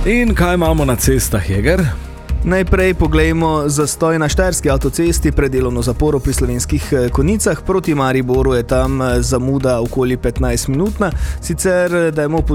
In kaj imamo na cestah, Jeger? Najprej poglejmo zastoj na štajerski avtocesti pred delovno zaporo pri Slovenskih Konjicah. Proti Mariboru je tam zamuda okoli 15 minutna. Sicer dajmo